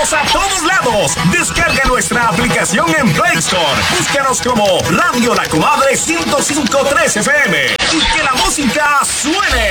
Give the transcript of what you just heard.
Escúchanos a todos lados. Descarga nuestra aplicación en Play Store. Búscanos como Radio La Comadre 105.3 FM. Y que la música suene.